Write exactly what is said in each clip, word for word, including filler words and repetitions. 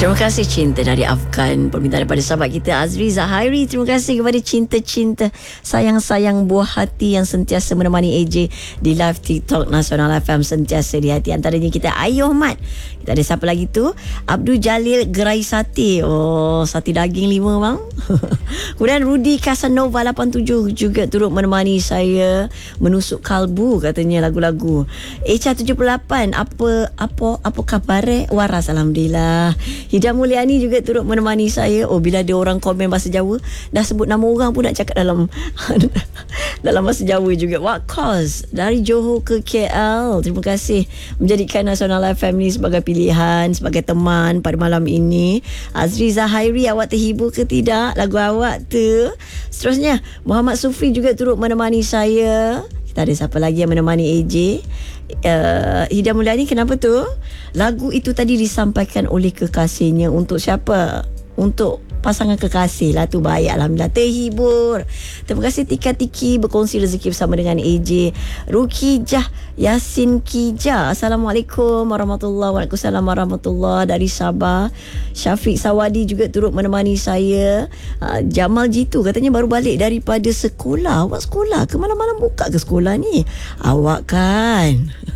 Terima kasih Cinta dari Afgan. Permintaan daripada sahabat kita Azri Zahairi. Terima kasih kepada cinta-cinta, sayang-sayang buah hati yang sentiasa menemani A J di live TikTok Nasional F M, sentiasa di hati. Antaranya kita Ayu Ahmad. Kita ada siapa lagi tu? Abdul Jalil Gerai Sate. Oh, sate daging lima bang. Kemudian Rudy Casanova lapan tujuh juga turut menemani saya menusuk kalbu katanya lagu-lagu. Echa tujuh puluh lapan, apa apa apa khabar? Waras, alhamdulillah. Hijam Mulyani juga turut menemani saya. Oh, bila ada orang komen bahasa Jawa, dah sebut nama orang pun nak cakap dalam dalam bahasa Jawa juga. What cause? Dari Johor ke K L. Terima kasih menjadikan Nasional F M ni sebagai pilihan, sebagai teman pada malam ini. Azri Zahairi, awak terhibur ke tidak lagu awak tu? Seterusnya Muhammad Sufri juga turut menemani saya. Kita ada siapa lagi yang menemani A J? Uh, Hida Mulyani, kenapa tu? Lagu itu tadi disampaikan oleh kekasihnya. Untuk siapa? Untuk pasangan kekasih lah tu. Baik, alhamdulillah terhibur. Terima kasih Tika Tiki berkongsi rezeki bersama dengan A J. Rukijah Yasin Kija, Assalamualaikum warahmatullahi wabarakatuh. Waalaikumsalam warahmatullahi dari Sabah. Syafiq Sawadi juga turut menemani saya. uh, Jamal Jitu katanya baru balik daripada sekolah. Awak sekolah ke? Malam-malam buka ke sekolah ni? Awak kan?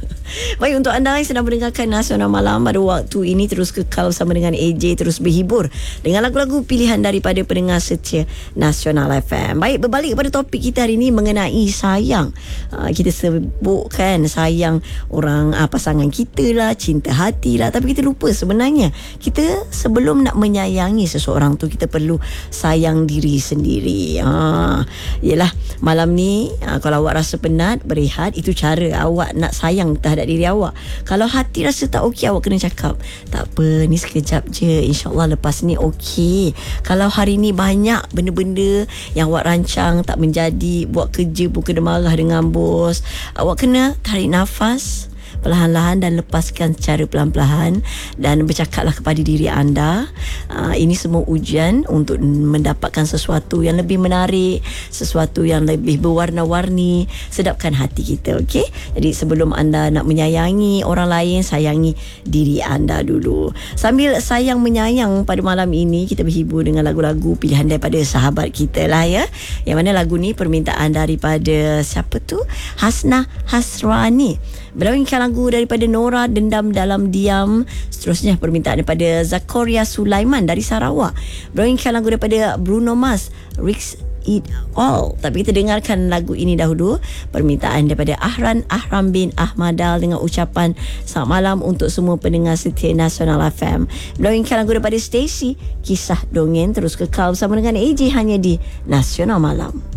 Baik, untuk anda yang sedang mendengarkan Nasional Malam pada waktu ini, terus kekal bersama dengan A J, terus berhibur dengan lagu-lagu pilihan daripada pendengar setia Nasional F M. Baik, berbalik kepada topik kita hari ini mengenai sayang. uh, Kita sebutkan sayang orang, uh, pasangan kita lah, cinta hati lah. Tapi kita lupa sebenarnya kita sebelum nak menyayangi seseorang tu, kita perlu sayang diri sendiri. uh, Yelah, malam ni uh, kalau awak rasa penat, berehat. Itu cara awak nak sayang terhadap diri awak. Kalau hati rasa tak okey, awak kena cakap, tak apa, ni sekejap je, InsyaAllah lepas ni okey. Kalau hari ni banyak benda-benda yang awak rancang tak menjadi, buat kerja pun kena marah dengan bos, awak kena tarik nafas perlahan-lahan dan lepaskan secara pelan-pelan dan bercakaplah kepada diri anda. Uh, ini semua ujian untuk mendapatkan sesuatu yang lebih menarik, sesuatu yang lebih berwarna-warni. Sedapkan hati kita, okey? Jadi sebelum anda nak menyayangi orang lain, sayangi diri anda dulu. Sambil sayang menyayang pada malam ini, kita berhibur dengan lagu-lagu pilihan daripada sahabat kita lah ya. Yang mana lagu ni permintaan daripada siapa tu? Hasnah Hasrani. Berlawinkan lagu daripada Nora, Dendam Dalam Diam. Seterusnya permintaan daripada Zakaria Sulaiman dari Sarawak. Berlawinkan lagu daripada Bruno Mars, Risk It All. Tapi kita dengarkan lagu ini dahulu. Permintaan daripada Ahran Ahram bin Ahmadal dengan ucapan selamat malam untuk semua pendengar setia Nasional F M. Berlawinkan lagu daripada Stacy, Kisah Dongeng. Terus kekal bersama dengan A J hanya di Nasional Malam.